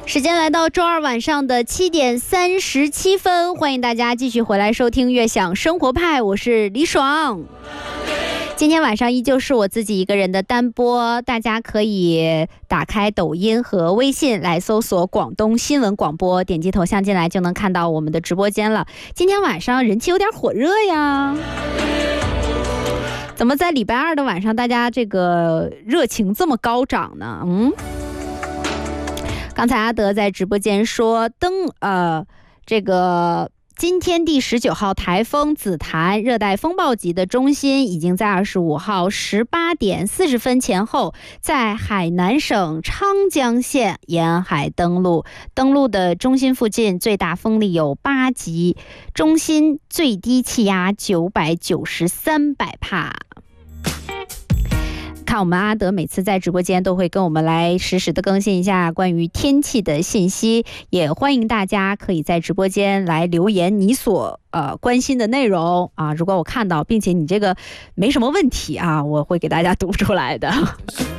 时间来到周二晚上的7点37分，欢迎大家继续回来收听悦享生活派，我是李爽。今天晚上依旧是我自己一个人的单播，大家可以打开抖音和微信来搜索广东新闻广播，点击头像进来就能看到我们的直播间了。今天晚上人气有点火热呀，怎么在礼拜二的晚上大家这个热情这么高涨呢？刚才阿德在直播间说这个今天第19号台风紫檀热带风暴级的中心已经在25号18点40分前后在海南省昌江县沿海登陆的中心附近最大风力有8级，中心最低气压993百帕。看我们阿德每次在直播间都会跟我们来实时的更新一下关于天气的信息，也欢迎大家可以在直播间来留言你所关心的内容啊，如果我看到并且你这个没什么问题啊，我会给大家读出来的。